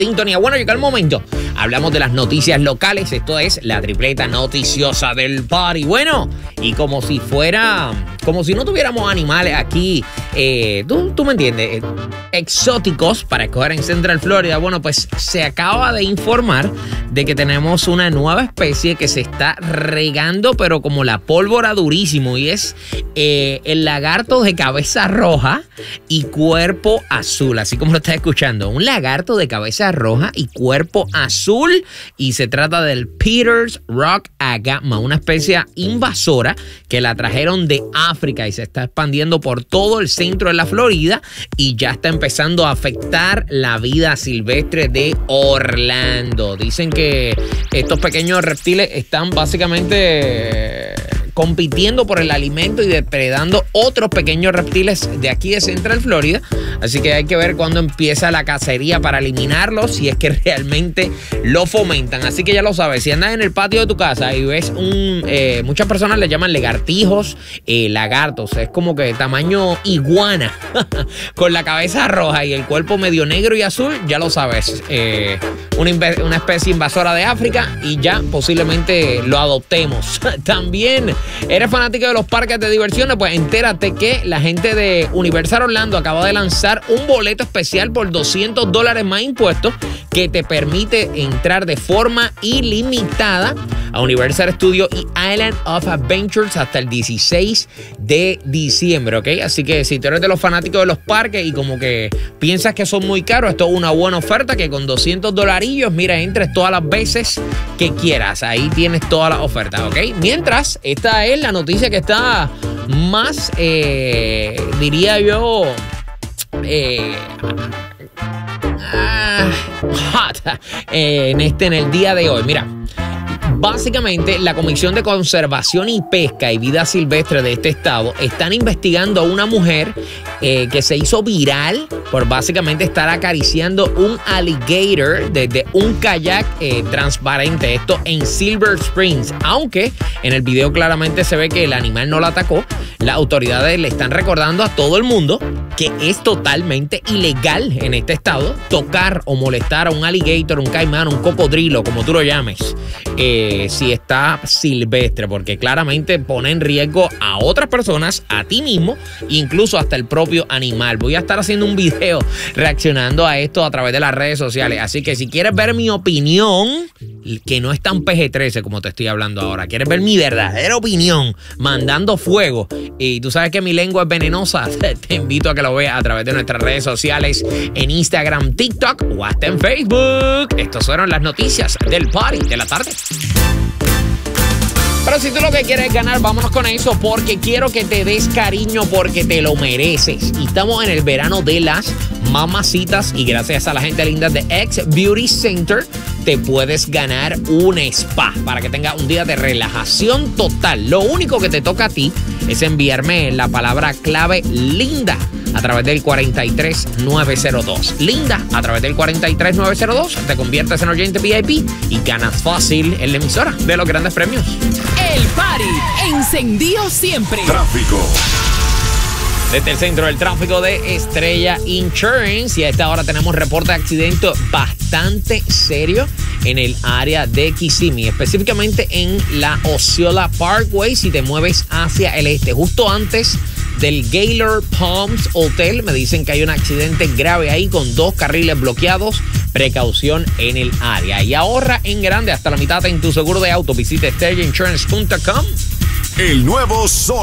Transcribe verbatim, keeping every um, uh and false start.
sintonía. Bueno, llegó el momento. Hablamos de las noticias locales. Esto es la tripleta noticiosa del party. Bueno, y como si fuera, como si no tuviéramos animales aquí, eh, tú, tú me entiendes, eh, exóticos para escoger en Central Florida. Bueno, pues se acaba de informar de que tenemos una nueva especie que se está regando, pero como la pólvora durísimo. Y es eh, el lagarto de cabeza roja y cuerpo azul. Así como lo estás escuchando. Un lagarto de cabeza roja y cuerpo azul, y se trata del Peters Rock Agama, una especie invasora que la trajeron de África y se está expandiendo por todo el centro de la Florida y ya está empezando a afectar la vida silvestre de Orlando. Dicen que estos pequeños reptiles están básicamente compitiendo por el alimento y depredando otros pequeños reptiles de aquí de Central Florida. Así que hay que ver cuándo empieza la cacería para eliminarlos, si es que realmente lo fomentan. Así que ya lo sabes, si andas en el patio de tu casa y ves un... Eh, muchas personas le llaman lagartijos, eh, lagartos. Es como que tamaño iguana, con la cabeza roja y el cuerpo medio negro y azul, ya lo sabes. Eh, una, una especie invasora de África y ya posiblemente lo adoptemos. También, ¿eres fanático de los parques de diversiones? Pues entérate que la gente de Universal Orlando acaba de lanzar un boleto especial por doscientos dólares más impuestos que te permite entrar de forma ilimitada a Universal Studios y Island of Adventures hasta el dieciséis de diciembre, ¿ok? Así que si tú eres de los fanáticos de los parques y como que piensas que son muy caros, esto es una buena oferta que con doscientos dolarillos, mira, entres todas las veces que quieras. Ahí tienes todas las ofertas, ¿ok? Mientras, esta es la noticia que está más, eh, diría yo... Eh, ah, hot eh, en este en el día de hoy. Mira, básicamente la Comisión de Conservación y Pesca y Vida Silvestre de este estado están investigando a una mujer eh, que se hizo viral por básicamente estar acariciando un alligator desde un kayak eh, transparente, esto en Silver Springs. Aunque en el video claramente se ve que el animal no la atacó, las autoridades le están recordando a todo el mundo que es totalmente ilegal en este estado tocar o molestar a un alligator, un caimán, un cocodrilo, como tú lo llames, eh, si está silvestre, porque claramente pone en riesgo a otras personas, a ti mismo, incluso hasta el propio animal. Voy a estar haciendo un video reaccionando a esto a través de las redes sociales, así que si quieres ver mi opinión, que no es tan P G trece como te estoy hablando ahora, quieres ver mi verdadera opinión, mandando fuego, y tú sabes que mi lengua es venenosa, te invito a que lo veas a través de nuestras redes sociales en Instagram, TikTok o hasta en Facebook. Estas fueron las noticias del party de la tarde. Pero si tú lo que quieres es ganar, vámonos con eso, porque quiero que te des cariño porque te lo mereces. Y estamos en el verano de las mamacitas y gracias a la gente linda de X Beauty Center te puedes ganar un spa para que tengas un día de relajación total. Lo único que te toca a ti es enviarme la palabra clave linda a través del cuarenta y tres nueve cero dos. Linda, a través del cuarenta y tres nueve cero dos, te conviertes en oyente V I P y ganas fácil en la emisora de los grandes premios. El party encendido siempre. Tráfico. Desde el centro del tráfico de Estrella Insurance, y a esta hora tenemos reporte de accidente bastante serio en el área de Kissimmee, específicamente en la Osceola Parkway. Si te mueves hacia el este, justo antes del Gaylord Palms Hotel, me dicen que hay un accidente grave ahí con dos carriles bloqueados. Precaución en el área y ahorra en grande hasta la mitad en tu seguro de auto. Visita estrella insurance punto com. El nuevo Sol.